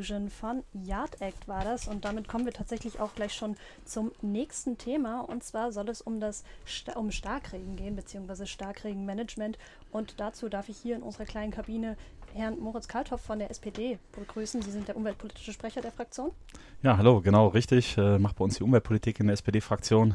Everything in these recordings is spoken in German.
Conclusion von Yard Act war das. Und damit kommen wir tatsächlich auch gleich schon zum nächsten Thema. Und zwar soll es um Starkregen gehen, beziehungsweise Starkregenmanagement. Und dazu darf ich hier in unserer kleinen Kabine Herrn Moritz Kalthoff von der SPD begrüßen. Sie sind der umweltpolitische Sprecher der Fraktion. Ja, hallo, genau, richtig. Macht bei uns die Umweltpolitik in der SPD-Fraktion.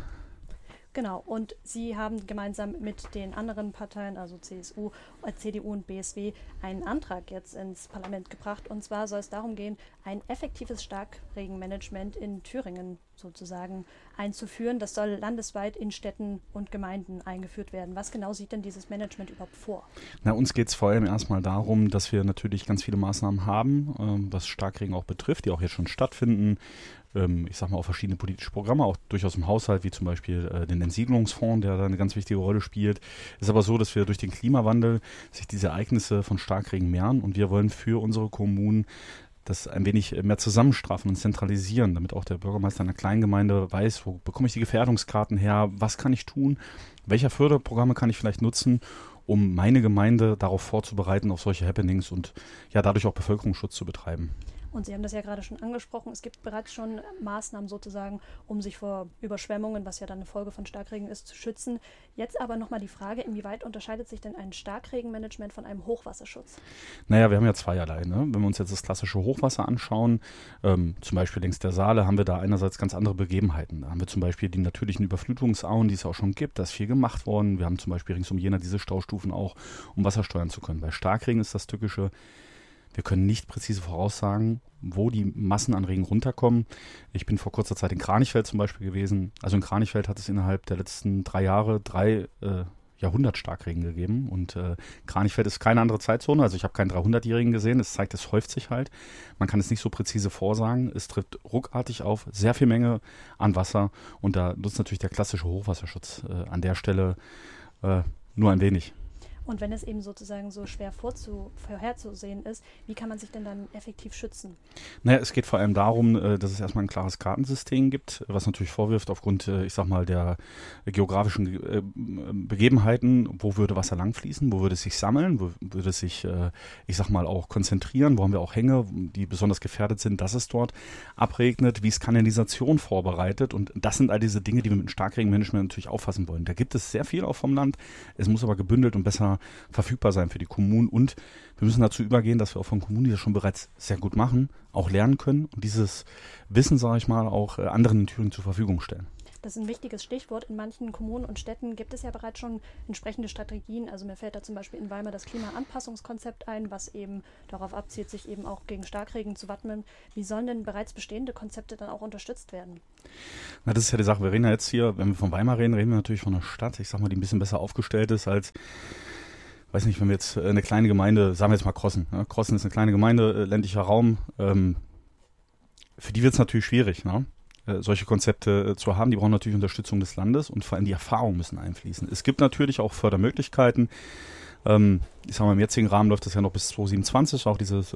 Genau, und Sie haben gemeinsam mit den anderen Parteien, also CSU, CDU und BSW, einen Antrag jetzt ins Parlament gebracht. Und zwar soll es darum gehen, ein effektives Starkregenmanagement in Thüringen sozusagen einzuführen. Das soll landesweit in Städten und Gemeinden eingeführt werden. Was genau sieht denn dieses Management überhaupt vor? Na, uns geht es vor allem erstmal darum, dass wir natürlich ganz viele Maßnahmen haben, was Starkregen auch betrifft, die auch jetzt schon stattfinden. Ich sag mal auch verschiedene politische Programme, auch durchaus im Haushalt, wie zum Beispiel den Entsiedlungsfonds, der da eine ganz wichtige Rolle spielt. Es ist aber so, dass wir durch den Klimawandel sich diese Ereignisse von Starkregen mehren und wir wollen für unsere Kommunen das ein wenig mehr zusammenstraffen und zentralisieren, damit auch der Bürgermeister einer Kleingemeinde weiß, wo bekomme ich die Gefährdungskarten her, was kann ich tun, welche Förderprogramme kann ich vielleicht nutzen, um meine Gemeinde darauf vorzubereiten, auf solche Happenings und ja dadurch auch Bevölkerungsschutz zu betreiben. Und Sie haben das ja gerade schon angesprochen, es gibt bereits schon Maßnahmen sozusagen, um sich vor Überschwemmungen, was ja dann eine Folge von Starkregen ist, zu schützen. Jetzt aber nochmal die Frage, inwieweit unterscheidet sich denn ein Starkregenmanagement von einem Hochwasserschutz? Naja, wir haben ja zweierlei. Ne? Wenn wir uns jetzt das klassische Hochwasser anschauen, zum Beispiel längs der Saale, haben wir da einerseits ganz andere Begebenheiten. Da haben wir zum Beispiel die natürlichen Überflutungsauen, die es auch schon gibt. Da ist viel gemacht worden. Wir haben zum Beispiel rings um Jena diese Staustufen auch, um Wasser steuern zu können. Bei Starkregen ist das Tückische, wir können nicht präzise voraussagen, wo die Massen an Regen runterkommen. Ich bin vor kurzer Zeit in Kranichfeld zum Beispiel gewesen. Also in Kranichfeld hat es innerhalb der letzten 3 Jahre 3 Jahrhundert-Starkregen gegeben. Und Kranichfeld ist keine andere Zeitzone. Also ich habe keinen 300-Jährigen gesehen. Das zeigt, es häuft sich halt. Man kann es nicht so präzise vorsagen. Es tritt ruckartig auf, sehr viel Menge an Wasser. Und da nutzt natürlich der klassische Hochwasserschutz an der Stelle nur ein wenig. Und wenn es eben sozusagen so schwer vorherzusehen ist, wie kann man sich denn dann effektiv schützen? Naja, es geht vor allem darum, dass es erstmal ein klares Kartensystem gibt, was natürlich vorwirft aufgrund, ich sag mal, der geografischen Begebenheiten, wo würde Wasser langfließen, wo würde es sich sammeln, wo würde es sich, ich sag mal, auch konzentrieren, wo haben wir auch Hänge, die besonders gefährdet sind, dass es dort abregnet, wie ist Kanalisation vorbereitet und das sind all diese Dinge, die wir mit dem Starkregenmanagement natürlich auffassen wollen. Da gibt es sehr viel auch vom Land, es muss aber gebündelt und besser verfügbar sein für die Kommunen und wir müssen dazu übergehen, dass wir auch von Kommunen, die das schon bereits sehr gut machen, auch lernen können und dieses Wissen, sage ich mal, auch anderen in Thüringen zur Verfügung stellen. Das ist ein wichtiges Stichwort. In manchen Kommunen und Städten gibt es ja bereits schon entsprechende Strategien. Also mir fällt da zum Beispiel in Weimar das Klimaanpassungskonzept ein, was eben darauf abzielt, sich eben auch gegen Starkregen zu wappnen. Wie sollen denn bereits bestehende Konzepte dann auch unterstützt werden? Na, das ist ja die Sache. Wir reden ja jetzt hier, wenn wir von Weimar reden, reden wir natürlich von einer Stadt, ich sag mal, die ein bisschen besser aufgestellt ist als, weiß nicht, wenn wir jetzt eine kleine Gemeinde, sagen wir jetzt mal Krossen. Ne? Krossen ist eine kleine Gemeinde, ländlicher Raum. Für die wird es natürlich schwierig, ne? Solche Konzepte zu haben. Die brauchen natürlich Unterstützung des Landes und vor allem die Erfahrungen müssen einfließen. Es gibt natürlich auch Fördermöglichkeiten. Ich sage mal, im jetzigen Rahmen läuft das ja noch bis 2027, auch diese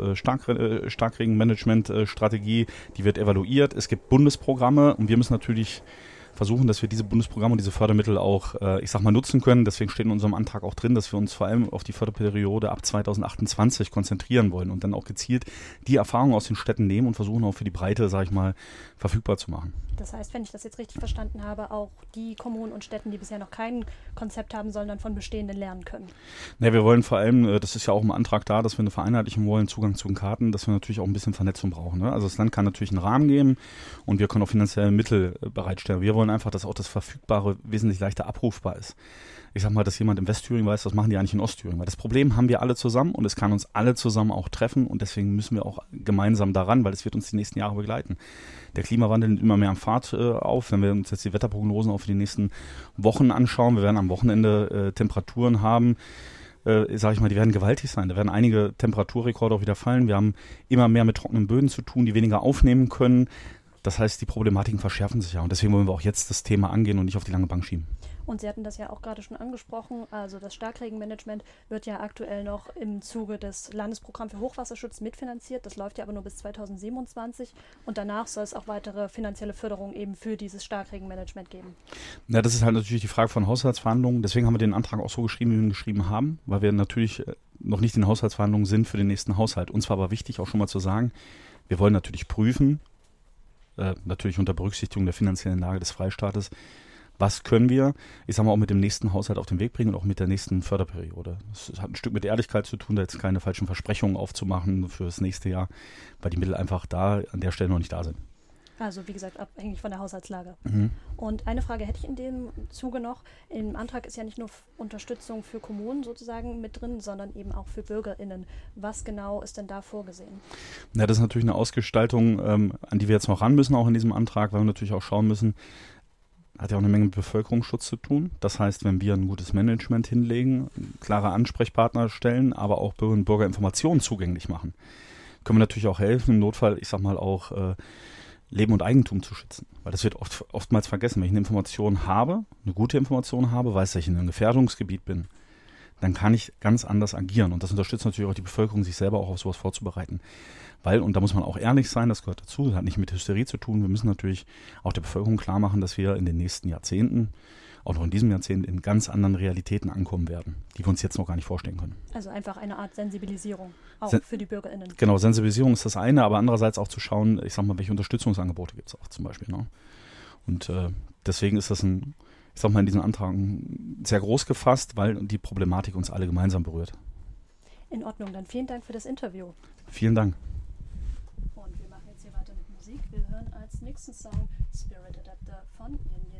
Starkregenmanagement-Strategie, die wird evaluiert. Es gibt Bundesprogramme und wir müssen natürlich versuchen, dass wir diese Bundesprogramme und diese Fördermittel auch, ich sag mal, nutzen können. Deswegen steht in unserem Antrag auch drin, dass wir uns vor allem auf die Förderperiode ab 2028 konzentrieren wollen und dann auch gezielt die Erfahrungen aus den Städten nehmen und versuchen auch für die Breite, sage ich mal, verfügbar zu machen. Das heißt, wenn ich das jetzt richtig verstanden habe, auch die Kommunen und Städten, die bisher noch kein Konzept haben, sollen dann von bestehenden lernen können? Ne, wir wollen vor allem, das ist ja auch im Antrag da, dass wir eine Vereinheitlichung wollen, Zugang zu den Karten, dass wir natürlich auch ein bisschen Vernetzung brauchen. Ne? Also das Land kann natürlich einen Rahmen geben und wir können auch finanzielle Mittel bereitstellen. Wir wollen einfach, dass auch das Verfügbare wesentlich leichter abrufbar ist. Ich sag mal, dass jemand im Westthüringen weiß, was machen die eigentlich in Ostthüringen. Weil das Problem haben wir alle zusammen und es kann uns alle zusammen auch treffen und deswegen müssen wir auch gemeinsam daran, weil es wird uns die nächsten Jahre begleiten. Der Klimawandel nimmt immer mehr an Fahrt auf. Wenn wir uns jetzt die Wetterprognosen auch für die nächsten Wochen anschauen, wir werden am Wochenende Temperaturen haben, sage ich mal, die werden gewaltig sein. Da werden einige Temperaturrekorde auch wieder fallen. Wir haben immer mehr mit trockenen Böden zu tun, die weniger aufnehmen können. Das heißt, die Problematiken verschärfen sich ja und deswegen wollen wir auch jetzt das Thema angehen und nicht auf die lange Bank schieben. Und Sie hatten das ja auch gerade schon angesprochen, also das Starkregenmanagement wird ja aktuell noch im Zuge des Landesprogramms für Hochwasserschutz mitfinanziert. Das läuft ja aber nur bis 2027 und danach soll es auch weitere finanzielle Förderung eben für dieses Starkregenmanagement geben. Ja, das ist halt natürlich die Frage von Haushaltsverhandlungen. Deswegen haben wir den Antrag auch so geschrieben, wie wir ihn geschrieben haben, weil wir natürlich noch nicht in Haushaltsverhandlungen sind für den nächsten Haushalt. Uns war aber wichtig, auch schon mal zu sagen, Wir wollen natürlich prüfen, natürlich unter Berücksichtigung der finanziellen Lage des Freistaates, was können wir, ich sag mal, auch mit dem nächsten Haushalt auf den Weg bringen und auch mit der nächsten Förderperiode. Es hat ein Stück mit Ehrlichkeit zu tun, da jetzt keine falschen Versprechungen aufzumachen für das nächste Jahr, weil die Mittel einfach da an der Stelle noch nicht da sind. Also wie gesagt, abhängig von der Haushaltslage. Mhm. Und eine Frage hätte ich in dem Zuge noch. Im Antrag ist ja nicht nur Unterstützung für Kommunen sozusagen mit drin, sondern eben auch für BürgerInnen. Was genau ist denn da vorgesehen? Ja, das ist natürlich eine Ausgestaltung, an die wir jetzt noch ran müssen, auch in diesem Antrag, weil wir natürlich auch schauen müssen, hat ja auch eine Menge mit Bevölkerungsschutz zu tun. Das heißt, wenn wir ein gutes Management hinlegen, klare Ansprechpartner stellen, aber auch Bürgerinnen und Bürger Informationen zugänglich machen, können wir natürlich auch helfen, im Notfall, ich sag mal auch, Leben und Eigentum zu schützen. Weil das wird oftmals vergessen. Wenn ich eine Information habe, eine gute Information habe, weiß, dass ich in einem Gefährdungsgebiet bin, dann kann ich ganz anders agieren. Und das unterstützt natürlich auch die Bevölkerung, sich selber auch auf sowas vorzubereiten. Weil, und da muss man auch ehrlich sein, das gehört dazu, das hat nicht mit Hysterie zu tun, wir müssen natürlich auch der Bevölkerung klar machen, dass wir in den nächsten Jahrzehnten, auch noch in diesem Jahrzehnt, in ganz anderen Realitäten ankommen werden, die wir uns jetzt noch gar nicht vorstellen können. Also einfach eine Art Sensibilisierung, auch für die BürgerInnen. Genau, Sensibilisierung ist das eine, aber andererseits auch zu schauen, ich sag mal, welche Unterstützungsangebote gibt es auch zum Beispiel. Ne? Und deswegen ist das in diesem Antrag sehr groß gefasst, weil die Problematik uns alle gemeinsam berührt. In Ordnung, dann vielen Dank für das Interview. Vielen Dank. Und wir machen jetzt hier weiter mit Musik. Wir hören als nächsten Song Spirit Adapter von Yin Yin.